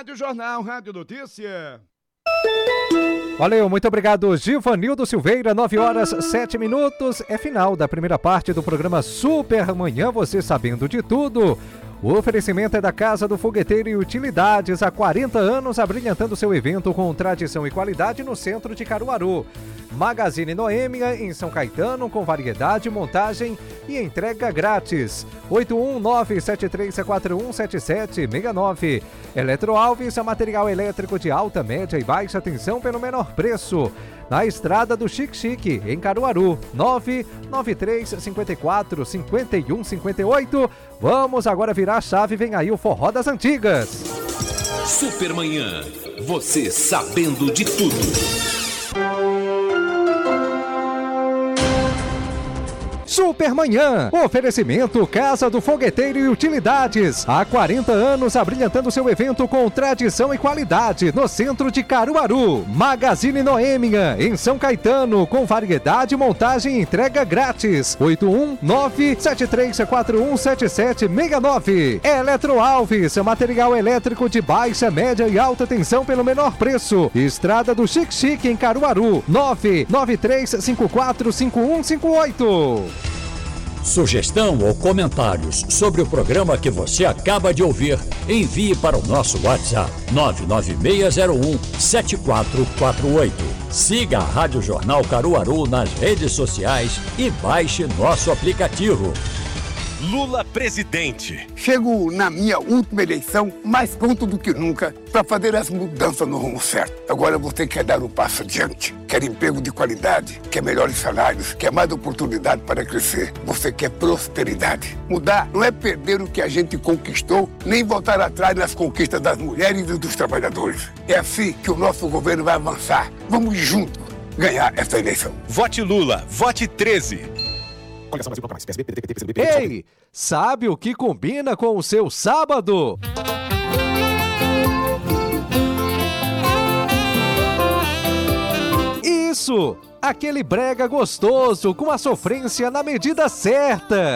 Rádio Jornal, Rádio Notícia. Valeu, muito obrigado, Givanildo Silveira. 9h07. É final da primeira parte do programa Super Manhã, você sabendo de tudo. O oferecimento é da Casa do Fogueteiro e Utilidades, há 40 anos abrilhantando seu evento com tradição e qualidade no centro de Caruaru. Magazine Noêmia, em São Caetano, com variedade, montagem e entrega grátis. 819-7341-7769. Eletroalves, material elétrico de alta, média e baixa tensão pelo menor preço. Na Estrada do Chique Chique, em Caruaru, 993-54-5158. Vamos agora virar a chave, vem aí o Forró das Antigas. Supermanhã, você sabendo de tudo. Supermanhã, oferecimento Casa do Fogueteiro e Utilidades, há 40 anos abrilhantando seu evento com tradição e qualidade no centro de Caruaru. Magazine Noêmia, em São Caetano, com variedade, montagem e entrega grátis. 819-7341-7769. Eletroalves, material elétrico de baixa, média e alta tensão pelo menor preço. Estrada do Chique Chique, em Caruaru, 993545158. Sugestão ou comentários sobre o programa que você acaba de ouvir, envie para o nosso WhatsApp 99601-7448. Siga a Rádio Jornal Caruaru nas redes sociais e baixe nosso aplicativo. Lula presidente. Chego na minha última eleição mais pronto do que nunca para fazer as mudanças no rumo certo. Agora você quer dar um passo adiante, quer emprego de qualidade, quer melhores salários, quer mais oportunidade para crescer. Você quer prosperidade. Mudar não é perder o que a gente conquistou, nem voltar atrás nas conquistas das mulheres e dos trabalhadores. É assim que o nosso governo vai avançar. Vamos juntos ganhar essa eleição. Vote Lula, vote 13. Ei, sabe o que combina com o seu sábado? Isso! Aquele brega gostoso com a sofrência na medida certa.